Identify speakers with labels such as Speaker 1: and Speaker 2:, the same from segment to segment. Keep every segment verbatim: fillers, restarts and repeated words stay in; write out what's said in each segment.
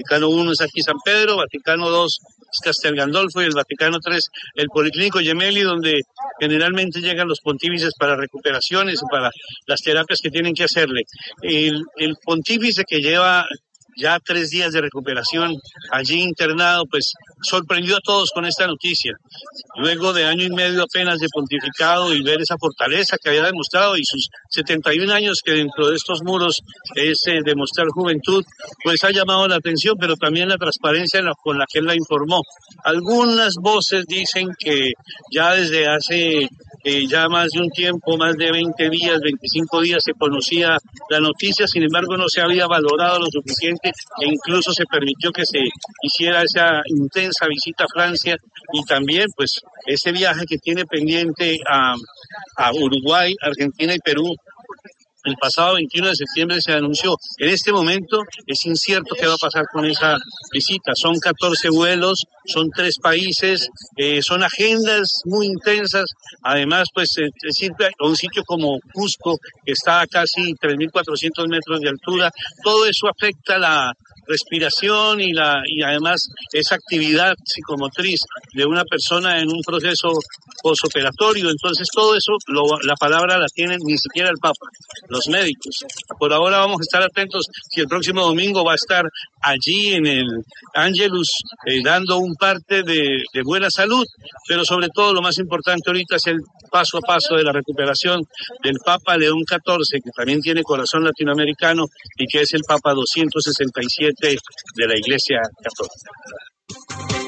Speaker 1: Vaticano uno es aquí San Pedro, Vaticano dos es Castel Gandolfo y el Vaticano tres el Policlínico Gemelli, donde generalmente llegan los pontífices para recuperaciones y para las terapias que tienen que hacerle. El, el pontífice que lleva ya tres días de recuperación allí internado, pues sorprendió a todos con esta noticia. Luego de año y medio apenas de pontificado y ver esa fortaleza que había demostrado y sus setenta y un años que dentro de estos muros es eh, demostrar juventud, pues ha llamado la atención, pero también la transparencia en la, con la que él la informó. Algunas voces dicen que ya desde hace eh, ya más de un tiempo, más de veinte días, veinticinco días se conocía la noticia, sin embargo no se había valorado lo suficiente e incluso se permitió que se hiciera esa intensa visita a Francia y también pues ese viaje que tiene pendiente a, a Uruguay, Argentina y Perú. El pasado veintiuno de septiembre se anunció. En este momento es incierto qué va a pasar con esa visita. Son catorce vuelos, son tres países, eh, son agendas muy intensas. Además, pues, eh, es ir a un sitio como Cusco, que está a casi tres mil cuatrocientos metros de altura. Todo eso afecta la respiración y la y además esa actividad psicomotriz de una persona en un proceso posoperatorio. Entonces todo eso, lo, la palabra la tienen ni siquiera el Papa, los médicos. Por ahora vamos a estar atentos si el próximo domingo va a estar allí en el Angelus eh, dando un parte de, de buena salud, pero sobre todo lo más importante ahorita es el paso a paso de la recuperación del Papa León catorce, que también tiene corazón latinoamericano y que es el Papa doscientos sesenta y siete de la Iglesia Católica.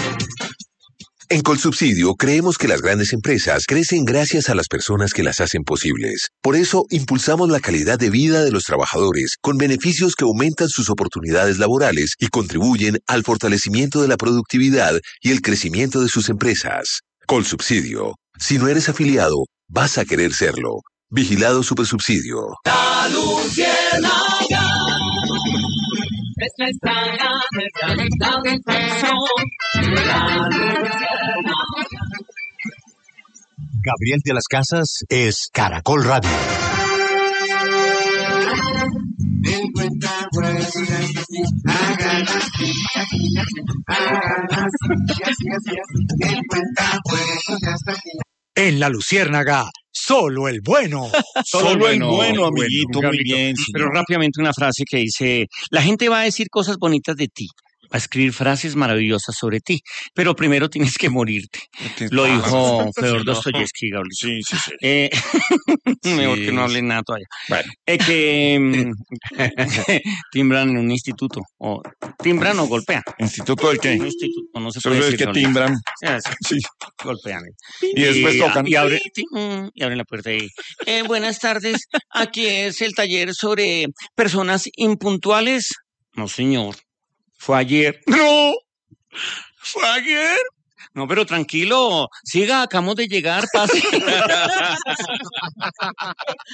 Speaker 2: En Colsubsidio creemos que las grandes empresas crecen gracias a las personas que las hacen posibles. Por eso impulsamos la calidad de vida de los trabajadores con beneficios que aumentan sus oportunidades laborales y contribuyen al fortalecimiento de la productividad y el crecimiento de sus empresas. Colsubsidio. Si no eres afiliado, vas a querer serlo. Vigilado Supersubsidio.
Speaker 3: La Luciérnaga es la estrella del planeta de fusión. La Luciérnaga.
Speaker 4: Gabriel de las Casas es Caracol Radio. En La Luciérnaga, solo el bueno.
Speaker 5: Solo, Solo el bueno, bueno amiguito,
Speaker 6: bueno,
Speaker 5: muy bien.
Speaker 6: Pero
Speaker 5: Señor.
Speaker 6: rápidamente una frase que dice, la gente va a decir cosas bonitas de ti, va a escribir frases maravillosas sobre ti, pero primero tienes que morirte. Lo dijo Fedor Dostoyevsky, Gabriel.
Speaker 5: Sí, sí, sí.
Speaker 6: Eh,
Speaker 5: Sí,
Speaker 6: mejor que no hable nada todavía.
Speaker 5: Bueno.
Speaker 6: Eh, que mm, timbran en un instituto, o timbran o golpean.
Speaker 5: ¿Instituto del qué?
Speaker 6: Un instituto, no se
Speaker 5: Solo
Speaker 6: puede
Speaker 5: es
Speaker 6: decir.
Speaker 5: que
Speaker 6: no,
Speaker 5: timbran.
Speaker 6: no. Sí,
Speaker 5: Sí.
Speaker 6: golpean.
Speaker 5: Y después tocan.
Speaker 6: Y, abre, y abren la puerta y eh, buenas tardes, aquí es el taller sobre personas impuntuales. No, señor, fue ayer. ¡No! ¿Fue ayer? No, pero tranquilo, siga, acabamos de llegar, pase.